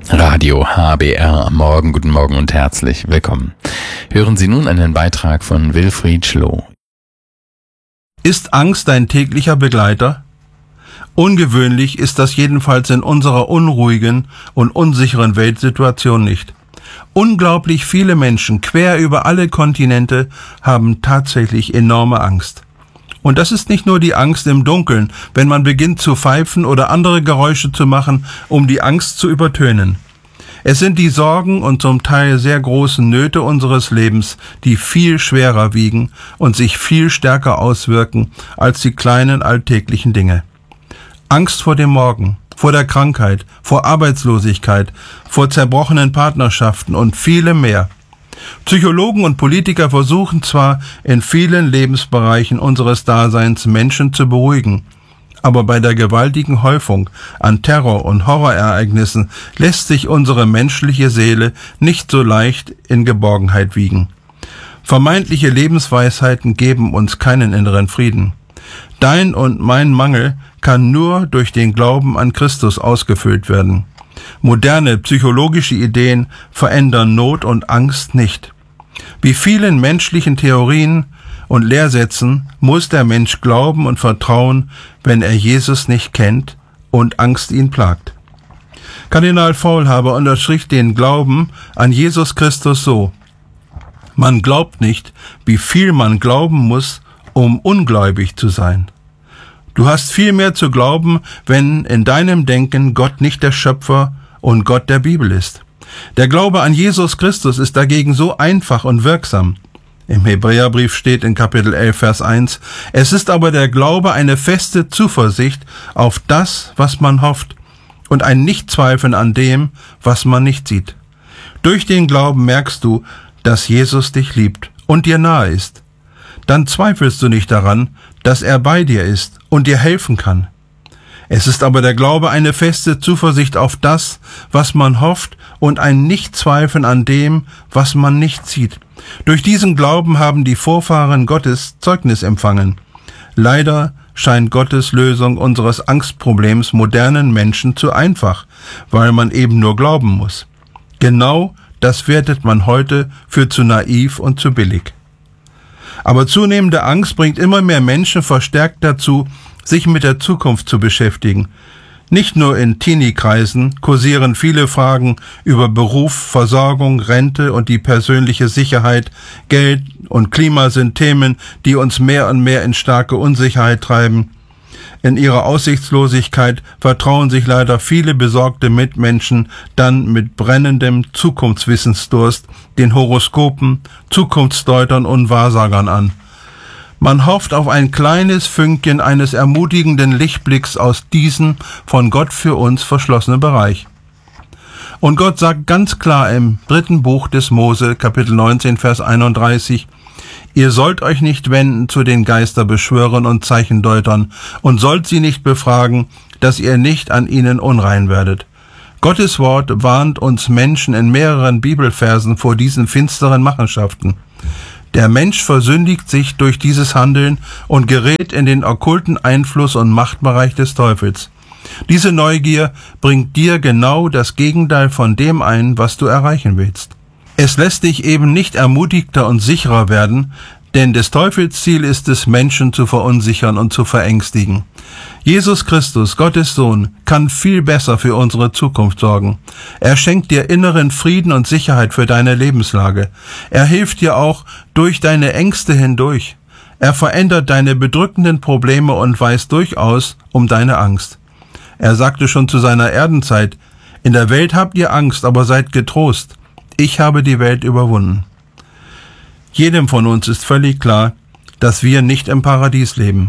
Radio HBR am Morgen, guten Morgen und herzlich willkommen. Hören Sie nun einen Beitrag von Wilfried Schloh. Ist Angst dein täglicher Begleiter? Ungewöhnlich ist das jedenfalls in unserer unruhigen und unsicheren Weltsituation nicht. Unglaublich viele Menschen quer über alle Kontinente haben tatsächlich enorme Angst. Und das ist nicht nur die Angst im Dunkeln, wenn man beginnt zu pfeifen oder andere Geräusche zu machen, um die Angst zu übertönen. Es sind die Sorgen und zum Teil sehr großen Nöte unseres Lebens, die viel schwerer wiegen und sich viel stärker auswirken als die kleinen alltäglichen Dinge. Angst vor dem Morgen, vor der Krankheit, vor Arbeitslosigkeit, vor zerbrochenen Partnerschaften und vielem mehr. Psychologen und Politiker versuchen zwar in vielen Lebensbereichen unseres Daseins Menschen zu beruhigen, aber bei der gewaltigen Häufung an Terror- und Horrorereignissen lässt sich unsere menschliche Seele nicht so leicht in Geborgenheit wiegen. Vermeintliche Lebensweisheiten geben uns keinen inneren Frieden. Dein und mein Mangel kann nur durch den Glauben an Christus ausgefüllt werden. Moderne psychologische Ideen verändern Not und Angst nicht. Wie vielen menschlichen Theorien und Lehrsätzen muss der Mensch glauben und vertrauen, wenn er Jesus nicht kennt und Angst ihn plagt. Kardinal Faulhaber unterstrich den Glauben an Jesus Christus so: Man glaubt nicht, wie viel man glauben muss, um ungläubig zu sein. Du hast viel mehr zu glauben, wenn in deinem Denken Gott nicht der Schöpfer und Gott der Bibel ist. Der Glaube an Jesus Christus ist dagegen so einfach und wirksam. Im Hebräerbrief steht in Kapitel 11, Vers 1, es ist aber der Glaube eine feste Zuversicht auf das, was man hofft, und ein Nichtzweifeln an dem, was man nicht sieht. Durch den Glauben merkst du, dass Jesus dich liebt und dir nahe ist. Dann zweifelst du nicht daran, dass er bei dir ist und dir helfen kann. Es ist aber der Glaube eine feste Zuversicht auf das, was man hofft, und ein Nichtzweifeln an dem, was man nicht sieht. Durch diesen Glauben haben die Vorfahren Gottes Zeugnis empfangen. Leider scheint Gottes Lösung unseres Angstproblems modernen Menschen zu einfach, weil man eben nur glauben muss. Genau das wertet man heute für zu naiv und zu billig. Aber zunehmende Angst bringt immer mehr Menschen verstärkt dazu, sich mit der Zukunft zu beschäftigen. Nicht nur in Teenie-Kreisen kursieren viele Fragen über Beruf, Versorgung, Rente und die persönliche Sicherheit. Geld und Klima sind Themen, die uns mehr und mehr in starke Unsicherheit treiben. In ihrer Aussichtslosigkeit vertrauen sich leider viele besorgte Mitmenschen dann mit brennendem Zukunftswissensdurst den Horoskopen, Zukunftsdeutern und Wahrsagern an. Man hofft auf ein kleines Fünkchen eines ermutigenden Lichtblicks aus diesem von Gott für uns verschlossenen Bereich. Und Gott sagt ganz klar im 3. Buch des Mose, Kapitel 19, Vers 31, ihr sollt euch nicht wenden zu den Geisterbeschwörern und Zeichendeutern und sollt sie nicht befragen, dass ihr nicht an ihnen unrein werdet. Gottes Wort warnt uns Menschen in mehreren Bibelversen vor diesen finsteren Machenschaften. Der Mensch versündigt sich durch dieses Handeln und gerät in den okkulten Einfluss und Machtbereich des Teufels. Diese Neugier bringt dir genau das Gegenteil von dem ein, was du erreichen willst. Es lässt dich eben nicht ermutigter und sicherer werden, denn des Teufels Ziel ist es, Menschen zu verunsichern und zu verängstigen. Jesus Christus, Gottes Sohn, kann viel besser für unsere Zukunft sorgen. Er schenkt dir inneren Frieden und Sicherheit für deine Lebenslage. Er hilft dir auch durch deine Ängste hindurch. Er verändert deine bedrückenden Probleme und weiß durchaus um deine Angst. Er sagte schon zu seiner Erdenzeit, in der Welt habt ihr Angst, aber seid getrost. Ich habe die Welt überwunden. Jedem von uns ist völlig klar, dass wir nicht im Paradies leben.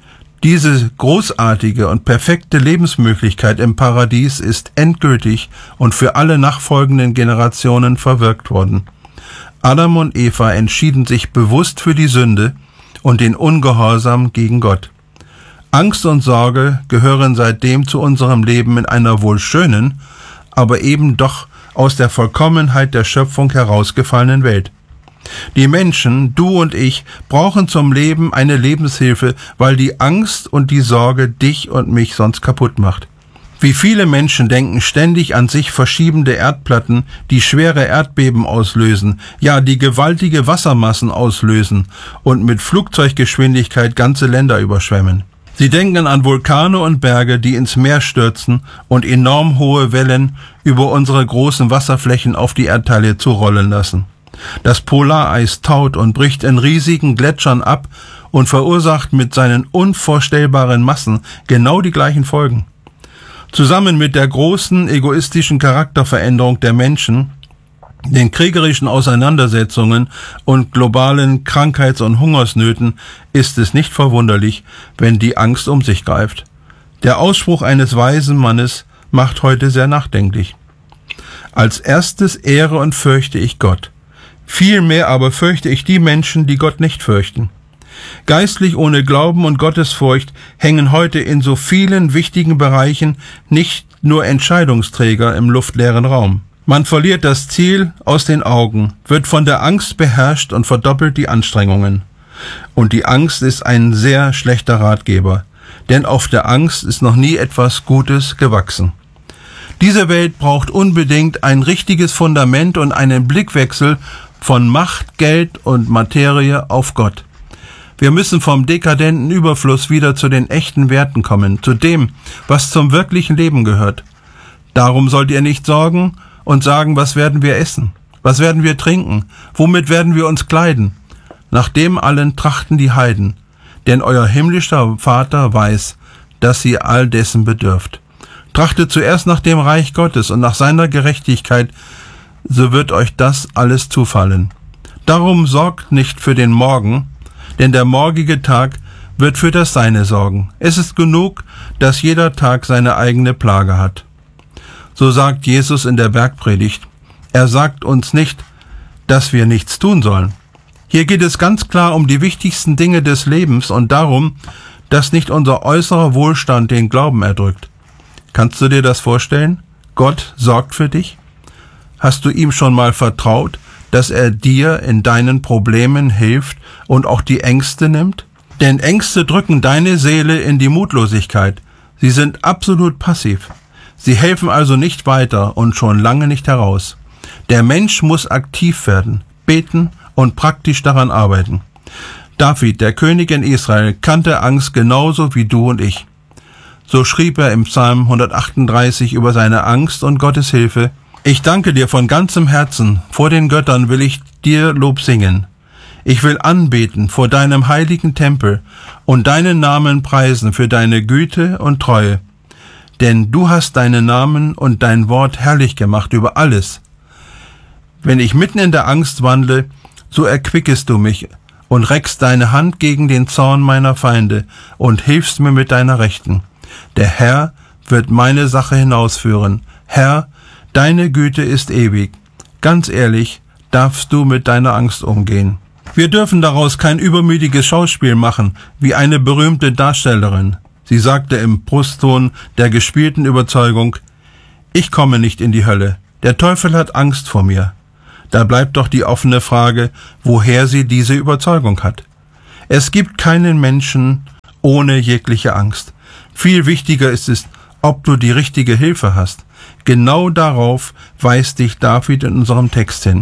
Diese großartige und perfekte Lebensmöglichkeit im Paradies ist endgültig und für alle nachfolgenden Generationen verwirkt worden. Adam und Eva entschieden sich bewusst für die Sünde und den Ungehorsam gegen Gott. Angst und Sorge gehören seitdem zu unserem Leben in einer wohl schönen, aber eben doch aus der Vollkommenheit der Schöpfung herausgefallenen Welt. Die Menschen, du und ich, brauchen zum Leben eine Lebenshilfe, weil die Angst und die Sorge dich und mich sonst kaputt macht. Wie viele Menschen denken ständig an sich verschiebende Erdplatten, die schwere Erdbeben auslösen, ja, die gewaltige Wassermassen auslösen und mit Flugzeuggeschwindigkeit ganze Länder überschwemmen. Sie denken an Vulkane und Berge, die ins Meer stürzen und enorm hohe Wellen über unsere großen Wasserflächen auf die Erdteile zurollen lassen. Das Polareis taut und bricht in riesigen Gletschern ab und verursacht mit seinen unvorstellbaren Massen genau die gleichen Folgen. Zusammen mit der großen egoistischen Charakterveränderung der Menschen, den kriegerischen Auseinandersetzungen und globalen Krankheits- und Hungersnöten ist es nicht verwunderlich, wenn die Angst um sich greift. Der Ausspruch eines weisen Mannes macht heute sehr nachdenklich. Als erstes ehre und fürchte ich Gott. Vielmehr aber fürchte ich die Menschen, die Gott nicht fürchten. Geistlich ohne Glauben und Gottesfurcht hängen heute in so vielen wichtigen Bereichen nicht nur Entscheidungsträger im luftleeren Raum. Man verliert das Ziel aus den Augen, wird von der Angst beherrscht und verdoppelt die Anstrengungen. Und die Angst ist ein sehr schlechter Ratgeber, denn auf der Angst ist noch nie etwas Gutes gewachsen. Diese Welt braucht unbedingt ein richtiges Fundament und einen Blickwechsel von Macht, Geld und Materie auf Gott. Wir müssen vom dekadenten Überfluss wieder zu den echten Werten kommen, zu dem, was zum wirklichen Leben gehört. Darum sollt ihr nicht sorgen und sagen, was werden wir essen? Was werden wir trinken? Womit werden wir uns kleiden? Nach dem allen trachten die Heiden, denn euer himmlischer Vater weiß, dass ihr all dessen bedürft. Trachtet zuerst nach dem Reich Gottes und nach seiner Gerechtigkeit, so wird euch das alles zufallen. Darum sorgt nicht für den Morgen, denn der morgige Tag wird für das Seine sorgen. Es ist genug, dass jeder Tag seine eigene Plage hat. So sagt Jesus in der Bergpredigt. Er sagt uns nicht, dass wir nichts tun sollen. Hier geht es ganz klar um die wichtigsten Dinge des Lebens und darum, dass nicht unser äußerer Wohlstand den Glauben erdrückt. Kannst du dir das vorstellen? Gott sorgt für dich? Hast du ihm schon mal vertraut, dass er dir in deinen Problemen hilft und auch die Ängste nimmt? Denn Ängste drücken deine Seele in die Mutlosigkeit. Sie sind absolut passiv. Sie helfen also nicht weiter und schon lange nicht heraus. Der Mensch muss aktiv werden, beten und praktisch daran arbeiten. David, der König in Israel, kannte Angst genauso wie du und ich. So schrieb er im Psalm 138 über seine Angst und Gottes Hilfe: Ich danke dir von ganzem Herzen, vor den Göttern will ich dir Lob singen. Ich will anbeten vor deinem heiligen Tempel und deinen Namen preisen für deine Güte und Treue. Denn du hast deinen Namen und dein Wort herrlich gemacht über alles. Wenn ich mitten in der Angst wandle, so erquickest du mich und reckst deine Hand gegen den Zorn meiner Feinde und hilfst mir mit deiner Rechten. Der Herr wird meine Sache hinausführen. Herr, deine Güte ist ewig. Ganz ehrlich, darfst du mit deiner Angst umgehen. Wir dürfen daraus kein übermütiges Schauspiel machen, wie eine berühmte Darstellerin. Sie sagte im Brustton der gespielten Überzeugung: Ich komme nicht in die Hölle. Der Teufel hat Angst vor mir. Da bleibt doch die offene Frage, woher sie diese Überzeugung hat. Es gibt keinen Menschen ohne jegliche Angst. Viel wichtiger ist es, ob du die richtige Hilfe hast. Genau darauf weist dich David in unserem Text hin.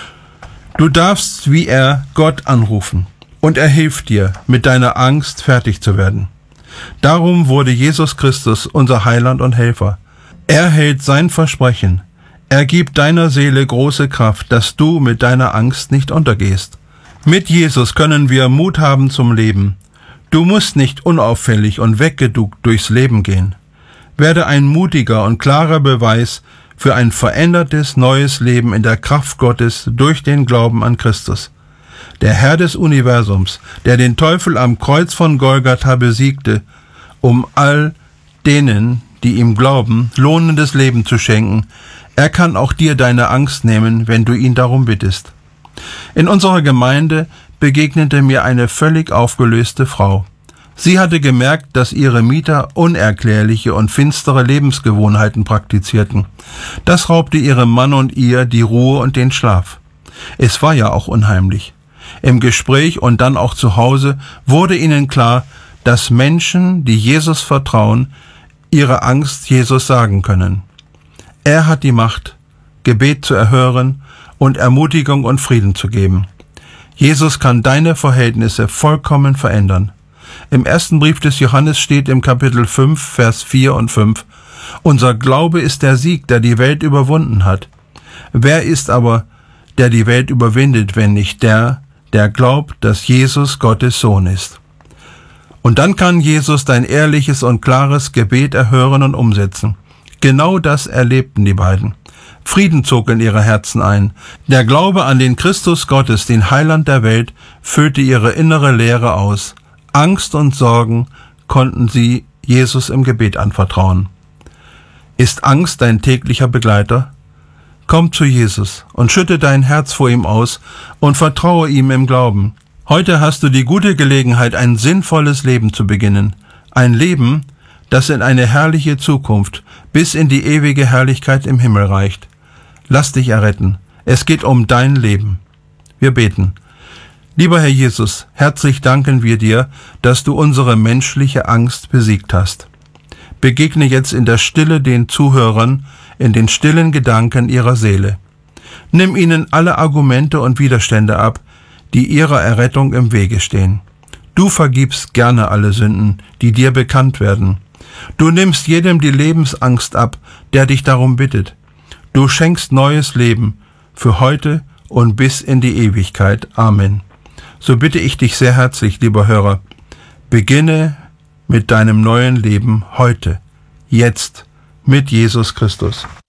Du darfst wie er Gott anrufen und er hilft dir, mit deiner Angst fertig zu werden. Darum wurde Jesus Christus unser Heiland und Helfer. Er hält sein Versprechen. Er gibt deiner Seele große Kraft, dass du mit deiner Angst nicht untergehst. Mit Jesus können wir Mut haben zum Leben. Du musst nicht unauffällig und weggeduckt durchs Leben gehen. Werde ein mutiger und klarer Beweis für ein verändertes, neues Leben in der Kraft Gottes durch den Glauben an Christus. Der Herr des Universums, der den Teufel am Kreuz von Golgatha besiegte, um all denen, die ihm glauben, lohnendes Leben zu schenken. Er kann auch dir deine Angst nehmen, wenn du ihn darum bittest. In unserer Gemeinde begegnete mir eine völlig aufgelöste Frau. Sie hatte gemerkt, dass ihre Mieter unerklärliche und finstere Lebensgewohnheiten praktizierten. Das raubte ihrem Mann und ihr die Ruhe und den Schlaf. Es war ja auch unheimlich. Im Gespräch und dann auch zu Hause wurde ihnen klar, dass Menschen, die Jesus vertrauen, ihre Angst Jesus sagen können. Er hat die Macht, Gebet zu erhören und Ermutigung und Frieden zu geben. Jesus kann deine Verhältnisse vollkommen verändern. Im ersten Brief des Johannes steht im Kapitel 5, Vers 4 und 5, unser Glaube ist der Sieg, der die Welt überwunden hat. Wer ist aber, der die Welt überwindet, wenn nicht der, der glaubt, dass Jesus Gottes Sohn ist? Und dann kann Jesus dein ehrliches und klares Gebet erhören und umsetzen. Genau das erlebten die beiden. Frieden zog in ihre Herzen ein. Der Glaube an den Christus Gottes, den Heiland der Welt, füllte ihre innere Leere aus. Angst und Sorgen konnten sie Jesus im Gebet anvertrauen. Ist Angst dein täglicher Begleiter? Komm zu Jesus und schütte dein Herz vor ihm aus und vertraue ihm im Glauben. Heute hast du die gute Gelegenheit, ein sinnvolles Leben zu beginnen. Ein Leben, das in eine herrliche Zukunft bis in die ewige Herrlichkeit im Himmel reicht. Lass dich erretten. Es geht um dein Leben. Wir beten. Lieber Herr Jesus, herzlich danken wir dir, dass du unsere menschliche Angst besiegt hast. Begegne jetzt in der Stille den Zuhörern, in den stillen Gedanken ihrer Seele. Nimm ihnen alle Argumente und Widerstände ab, die ihrer Errettung im Wege stehen. Du vergibst gerne alle Sünden, die dir bekannt werden. Du nimmst jedem die Lebensangst ab, der dich darum bittet. Du schenkst neues Leben für heute und bis in die Ewigkeit. Amen. So bitte ich dich sehr herzlich, lieber Hörer, beginne mit deinem neuen Leben heute, jetzt, mit Jesus Christus.